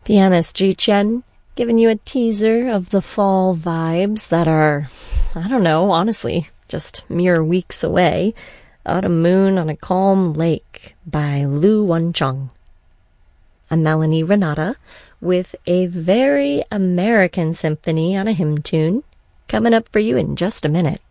Pianist Ji Chen, giving you a teaser of the fall vibes that are, I don't know, honestly, just mere weeks away. Autumn Moon on a Calm Lake by Lu Wencheng. I'm Melanie Renata with a very American symphony on a hymn tune coming up for you in just a minute.